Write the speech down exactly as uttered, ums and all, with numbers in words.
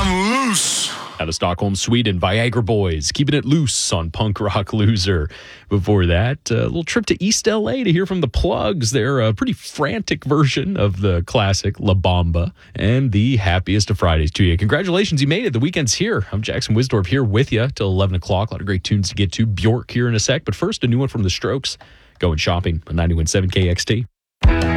I'm loose. Out of Stockholm, Sweden, Viagra Boys, keeping it loose on Punk Rock Loser. Before that, a little trip to East L A to hear from the Plugs. They're a pretty frantic version of the classic La Bamba, and the happiest of Fridays to you. Congratulations, you made it. The weekend's here. I'm Jackson Wisdorf here with you till eleven o'clock. A lot of great tunes to get to. Bjork here in a sec, but first, a new one from The Strokes. Going shopping on ninety-one point seven K X T.